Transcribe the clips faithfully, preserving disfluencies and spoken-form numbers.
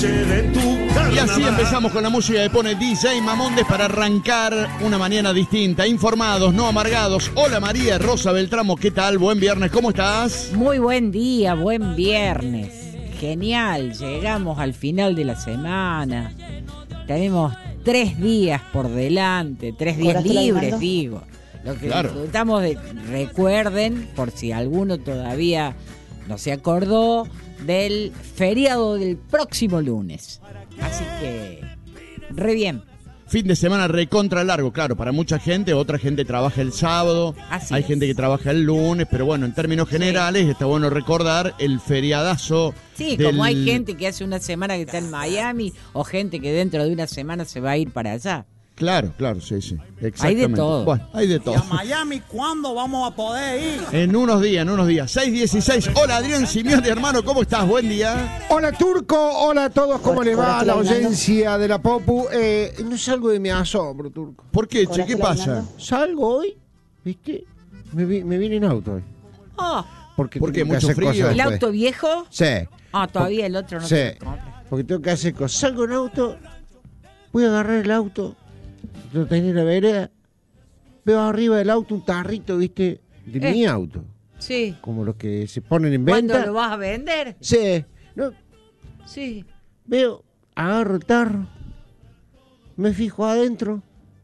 noche de tu carnaval. Y así empezamos con la música que pone D J Mamondes para arrancar una mañana distinta. Informados, no amargados. Hola María Rosa Beltramo, ¿qué tal? Buen viernes, ¿cómo estás? Muy buen día, buen viernes. Genial, llegamos al final de la semana. Tenemos tres días por delante, tres días libres, digo. Lo que claro. disfrutamos de, recuerden, por si alguno todavía no se acordó, del feriado del próximo lunes. Así que, re bien. Fin de semana recontra largo, claro, para mucha gente, otra gente trabaja el sábado, Así hay es. gente que trabaja el lunes, pero bueno, en términos generales sí. Está bueno recordar el feriadazo. Sí, del... como hay gente que hace una semana que está en Miami o gente que dentro de una semana se va a ir para allá. Claro, claro, sí, sí, exactamente. Hay de todo. Bueno, hay de todo. ¿Y a Miami cuándo vamos a poder ir? En unos días, en unos días. seis dieciséis. Hola Adrián Simeone, hermano, ¿cómo estás? Buen día. Hola Turco, hola a todos, ¿cómo Hola, le va? hola, La hola, audiencia de la Popu. Eh, no salgo de mi asombro, Turco. ¿Por qué, che? Hola, ¿Qué hola, pasa? Hernando. Salgo hoy, ¿viste? Me, vi- me vine en auto hoy. Oh, Porque ¿Por qué? tengo que ¿Mucho hacer frío? cosas ¿el después. auto viejo? Sí. Ah, todavía el otro no Sí. se lo compra. Porque tengo que hacer cosas. Salgo en auto, voy a agarrar el auto, lo tenía en la vereda, veo arriba del auto un tarrito, ¿viste? De Eh. mi auto. Sí. Como los que se ponen en ¿Cuándo venta. lo vas a vender? Sí. No, Sí. veo, agarro el tarro, me fijo adentro,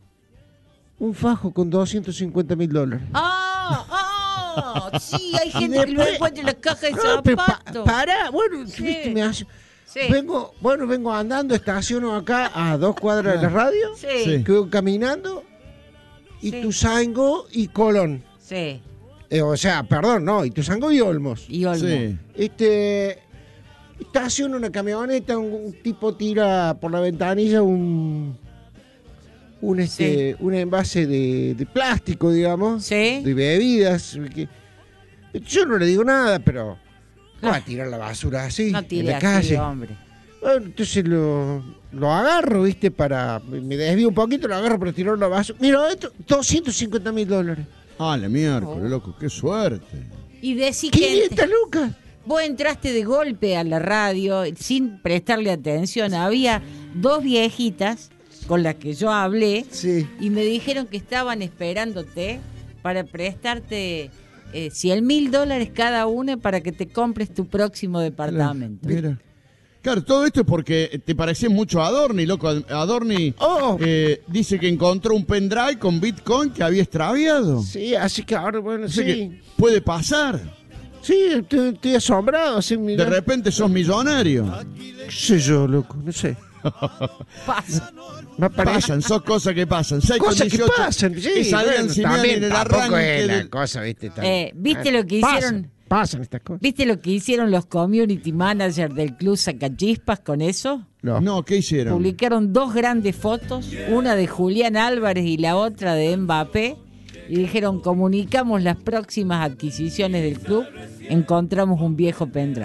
un fajo con doscientos cincuenta mil dólares. ¡Ah! ¡Ah! Sí, hay Y gente que lo después- encuentra en la caja de No, pero pa- zapatos. pará, bueno, Sí. viste, me hace- Sí. vengo, bueno, vengo andando, estaciono acá a dos cuadras de la radio, Sí. Sí. quedo caminando, y Sí. Tuzango y Colón. Sí. Eh, o sea, perdón, no, Ituzaingó y Olmos. Y Olmo. Sí. Este, estaciona una camioneta, un, un tipo tira por la ventanilla un un este un envase de, de plástico, digamos, Sí. de bebidas. Que, yo no le digo nada, pero no va Ah. a tirar la basura así No en tire la así, calle. hombre. Bueno, entonces lo, lo agarro, viste, para me desvío un poquito, lo agarro para tirar la basura. Mira, adentro, doscientos cincuenta mil dólares. Ah, la miércoles, loco, qué suerte. Y decí que quinientas lucas. vos entraste de golpe a la radio sin prestarle atención. Había dos viejitas con las que yo hablé Sí. y me dijeron que estaban esperándote para prestarte eh, cien mil dólares cada una para que te compres tu próximo departamento. Mira. Claro, todo esto es porque te pareces mucho a Adorni, loco. Adorni Oh. eh, dice que encontró un pendrive con Bitcoin que había extraviado. Sí, así que ahora, bueno, Así sí. que puede pasar. Sí, estoy, estoy asombrado. Así, De mira. repente sos millonario. ¿Qué sé yo, loco? No sé. Pasa. Me parece. Pasan, son cosas que pasan. seis con Cosas que dieciocho. pasan, sí. Es Adrián bueno, Simeone también en el tampoco arranque es la del- cosa, ¿viste? Tan- Eh, ¿viste lo que pasan, hicieron? Pasan estas cosas. ¿Viste lo que hicieron los community managers del Club Sacachispas con eso? No. No, ¿qué hicieron? Publicaron dos grandes fotos, una de Julián Álvarez y la otra de Mbappé, y dijeron, comunicamos las próximas adquisiciones del club, encontramos un viejo pendrive.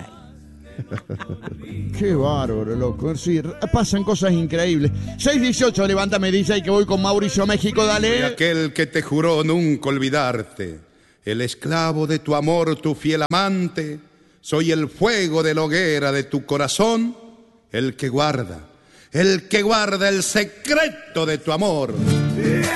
Qué bárbaro, loco. Sí, pasan cosas increíbles. seis dieciocho, levántame, D J, que voy con Mauricio México, De dale. aquel que te juró nunca olvidarte, el esclavo de tu amor, tu fiel amante, soy el fuego de la hoguera de tu corazón, el que guarda, el que guarda el secreto de tu amor.